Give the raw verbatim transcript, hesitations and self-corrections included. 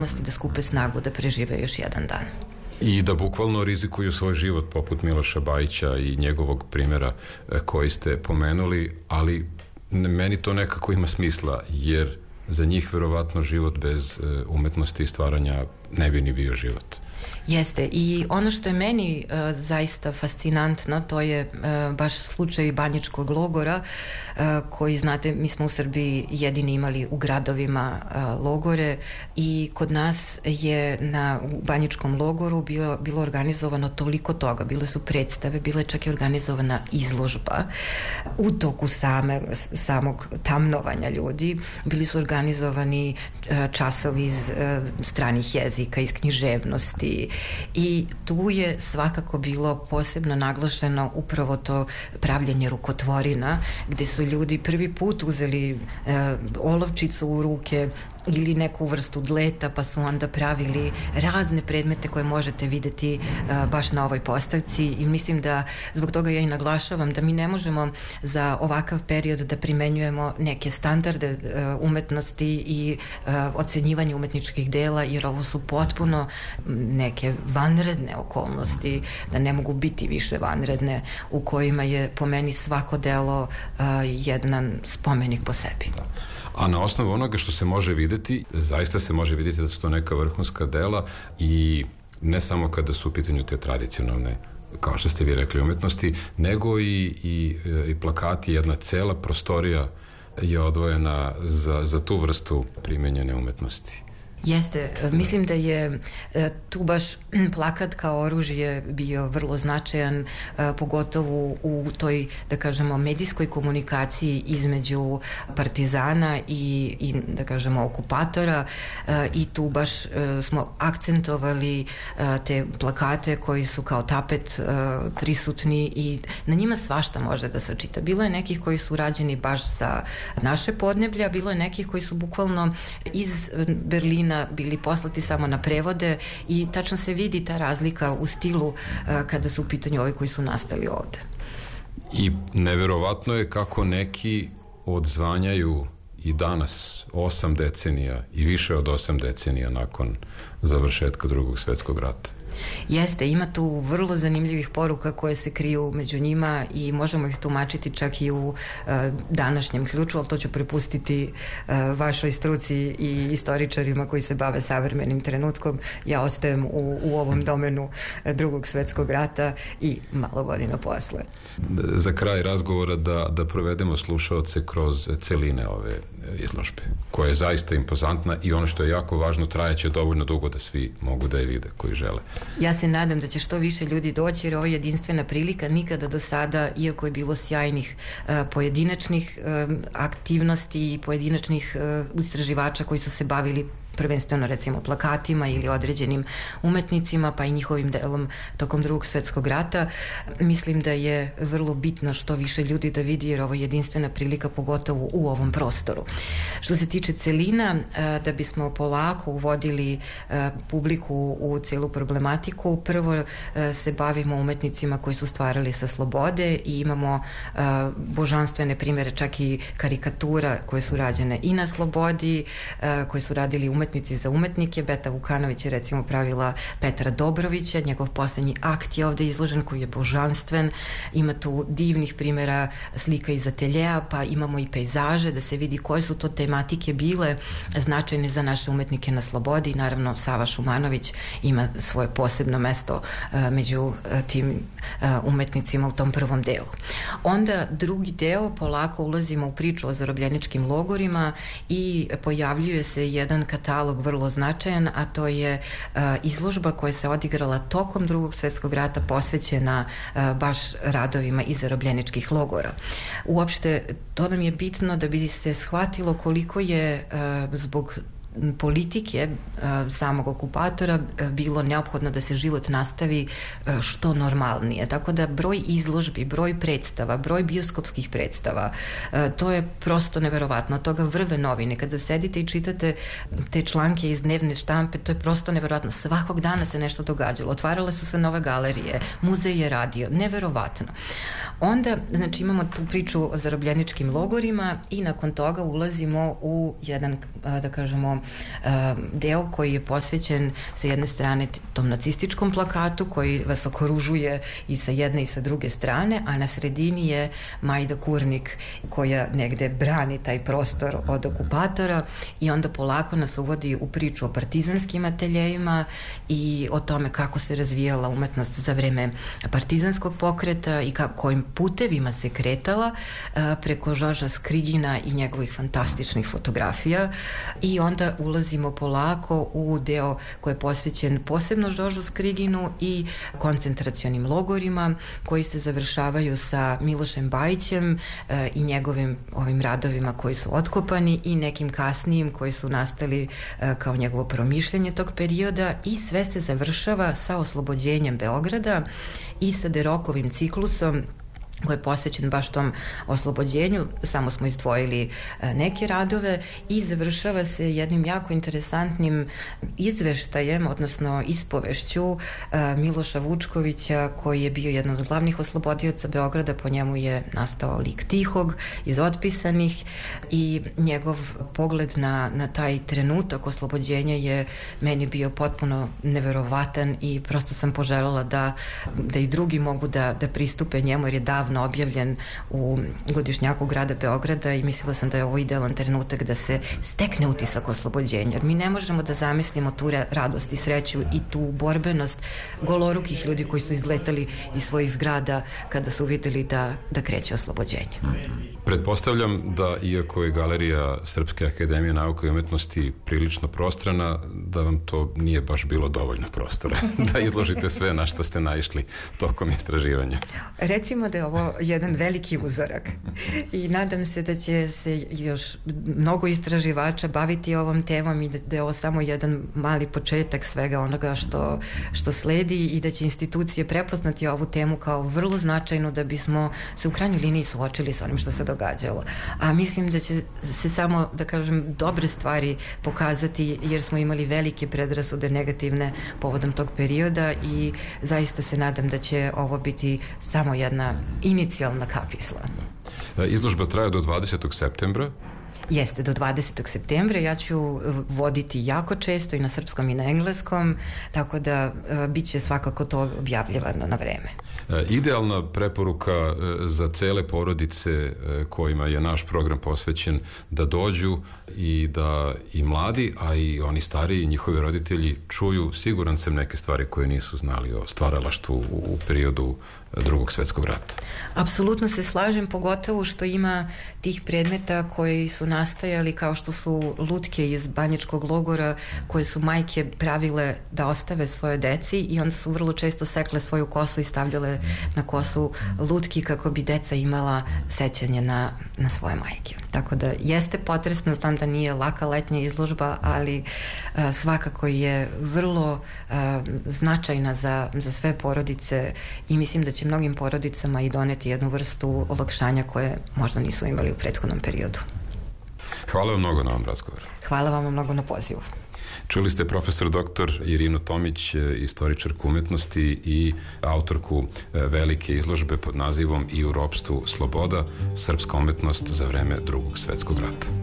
da skupe snagu da prežive još jedan dan. I da bukvalno rizikuju svoj život poput Miloša Bajića i njegovog primjera koji ste pomenuli, ali meni to nekako ima smisla, jer za njih verovatno život bez umetnosti i stvaranja ne bi ni bio život. Jeste, i ono što je meni uh, zaista fascinantno, to je uh, baš slučaj Banjičkog logora, uh, koji, znate, mi smo u Srbiji jedini imali u gradovima uh, logore, i kod nas je na u Banjičkom logoru bio, bilo organizovano toliko toga, bile su predstave, bila je čak i organizovana izložba u toku same, samog tamnovanja ljudi, bili su organizovani uh, časovi iz uh, stranih jezika, iz književnosti, i tu je svakako bilo posebno naglašeno upravo to pravljanje rukotvorina, gde su ljudi prvi put uzeli e, olovčicu u ruke ili neku vrstu dleta, pa su onda pravili razne predmete koje možete videti uh, baš na ovoj postavci, i mislim da zbog toga ja i naglašavam da mi ne možemo za ovakav period da primenjujemo neke standarde uh, umetnosti i uh, ocenjivanje umetničkih dela, jer ovo su potpuno neke vanredne okolnosti, da ne mogu biti više vanredne, u kojima je po meni svako delo uh, jedan spomenik po sebi. A na osnovu onoga što se može videti, zaista se može vidjeti da su to neka vrhunska dela, i ne samo kada su u pitanju te tradicionalne, kao što ste vi rekli, umetnosti, nego i, i, i plakati, jedna cela prostorija je odvojena za, za tu vrstu primenjene umetnosti. Jeste, mislim da je tu baš plakat kao oružje bio vrlo značajan, pogotovo u toj, da kažemo, medijskoj komunikaciji između partizana i, i da kažemo, okupatora, i tu baš smo akcentovali te plakate koji su kao tapet prisutni, i na njima svašta može da se čita. Bilo je nekih koji su rađeni baš za naše podneblje, a bilo je nekih koji su bukvalno iz Berlina bili poslati samo na prevode, i tačno se vidi ta razlika u stilu uh, kada su u pitanju ovi koji su nastali ovde. I neverovatno je kako neki odzvanjaju i danas, osam decenija i više od osam decenija nakon završetka Drugog svjetskog rata. Jeste, ima tu vrlo zanimljivih poruka koje se kriju među njima, i možemo ih tumačiti čak i u uh, današnjem ključu, ali to ću prepustiti uh, vašoj struci i istoričarima koji se bave savremenim trenutkom. Ja ostajem u, u ovom domenu Drugog svjetskog rata i malo godina posle. Za kraj razgovora da, da provedemo slušaoce kroz celine ove izložbe, koja je zaista impozantna, i ono što je jako važno, trajeće dovoljno dugo da svi mogu da je vide koji žele. Ja se nadam da će što više ljudi doći, jer ovo je jedinstvena prilika. Nikada do sada, iako je bilo sjajnih uh, pojedinačnih uh, aktivnosti i pojedinačnih uh, istraživača koji su se bavili prvenstveno recimo plakatima ili određenim umetnicima, pa i njihovim delom tokom Drugog svjetskog rata, mislim da je vrlo bitno što više ljudi da vidi, jer ovo je jedinstvena prilika, pogotovo u ovom prostoru. Što se tiče celina, da bismo polako uvodili publiku u celu problematiku, prvo se bavimo umetnicima koji su stvarali sa slobode, i imamo božanstvene primere, čak i karikatura koje su rađene i na slobodi, koje su radili umetnici umetnici za umetnike. Beta Vukanović je recimo pravila Petra Dobrovića, njegov poslednji akt je ovde izložen, koji je božanstven. Ima tu divnih primjera slika iz ateljeja, pa imamo i pejzaže da se vidi koje su to tematike bile značajne za naše umetnike na slobodi, i naravno Sava Šumanović ima svoje posebno mesto uh, među uh, tim uh, umetnicima u tom prvom delu. Onda drugi deo, polako ulazimo u priču o zarobljeničkim logorima i pojavljuje se jedan katalog vrlo značajan, a to je uh, izložba koja se odigrala tokom Drugog svjetskog rata, posvećena uh, baš radovima iz zarobljeničkih logora. Uopšte, to nam je bitno da bi se shvatilo koliko je uh, zbog politike uh, samog okupatora uh, bilo neophodno da se život nastavi uh, što normalnije. Tako da broj izložbi, broj predstava, broj bioskopskih predstava, uh, to je prosto neverovatno. Od toga vrve novine. Kada sedite i čitate te članke iz dnevne štampe, to je prosto neverovatno. Svakog dana se nešto događalo. Otvarale su se nove galerije, muzej je radio. Neverovatno. Onda, znači, imamo tu priču o zarobljeničkim logorima i nakon toga ulazimo u jedan, uh, da kažemo, deo koji je posvećen sa jedne strane tom nacističkom plakatu koji vas okružuje i sa jedne i sa druge strane, a na sredini je Majda Kurnik koja negde brani taj prostor od okupatora i onda polako nas uvodi u priču o partizanskim ateljejima i o tome kako se razvijala umetnost za vreme partizanskog pokreta i kako, kojim putevima se kretala preko Žorža Skrigina i njegovih fantastičnih fotografija i onda ulazimo polako u deo koji je posvećen posebno Žoržu Skriginu i koncentracionim logorima koji se završavaju sa Milošem Bajićem e, i njegovim ovim radovima koji su otkopani i nekim kasnijim koji su nastali e, kao njegovo promišljanje tog perioda i sve se završava sa oslobođenjem Beograda i sa Derokovim ciklusom koji je posvećen baš tom oslobođenju, samo smo izdvojili neke radove i završava se jednim jako interesantnim izveštajem, odnosno ispovešću Miloša Vučkovića koji je bio jedan od glavnih oslobodioca Beograda, po njemu je nastao lik Tihog iz Otpisanih i njegov pogled na, na taj trenutak oslobođenja je meni bio potpuno neverovatan i prosto sam poželjela da, da i drugi mogu da, da pristupe njemu jer je davno objavljen u godišnjaku grada Beograda i mislila sam da je ovo idealan trenutak da se stekne utisak oslobođenja. Jer mi ne možemo da zamislimo tu radost i sreću i tu borbenost golorukih ljudi koji su izletali iz svojih zgrada kada su videli da, da kreće oslobođenje. Pretpostavljam da, iako je galerija Srpske akademije nauke i umetnosti prilično prostrana, da vam to nije baš bilo dovoljno prostora da izložite sve na što ste naišli tokom istraživanja. Recimo da je ovo jedan veliki uzorak i nadam se da će se još mnogo istraživača baviti ovom temom i da je ovo samo jedan mali početak svega onoga što, što sledi i da će institucije prepoznati ovu temu kao vrlo značajnu da bismo se u krajnjoj liniji suočili sa onim što se događalo. A mislim da će se samo, da kažem, dobre stvari pokazati jer smo imali velike predrasude negativne povodom tog perioda i zaista se nadam da će ovo biti samo jedna inicijalna kapisla. Izložba traje do dvadesetog septembra. Jeste, do dvadesetog septembra. Ja ću voditi jako često i na srpskom i na engleskom, tako da e, bit će svakako to objavljivano na vreme. E, idealna preporuka e, za cele porodice e, kojima je naš program posvećen da dođu i da i mladi, a i oni stariji, njihovi roditelji čuju, siguran sam, neke stvari koje nisu znali o stvaralaštvu u, u periodu Drugog svetskog rata. Apsolutno se slažem, pogotovo što ima tih predmeta koji su nastajali kao što su lutke iz banjičkog logora koje su majke pravile da ostave svoje deci i onda su vrlo često sekle svoju kosu i stavljale na kosu lutki kako bi deca imala sećanje na, na svoje majke. Tako da jeste potresno, znam da nije laka letnja izložba, ali a, svakako je vrlo a, značajna za, za sve porodice i mislim da će mnogim porodicama i doneti jednu vrstu olakšanja koje možda nisu imali u prethodnom periodu. Hvala vam mnogo na ovom razgovoru. Hvala vam mnogo na pozivu. Čuli ste profesor doktor Irinu Tomić, istoričarku umetnosti i autorku velike izložbe pod nazivom I u ropstvu sloboda, srpska umetnost za vreme Drugog svetskog rata.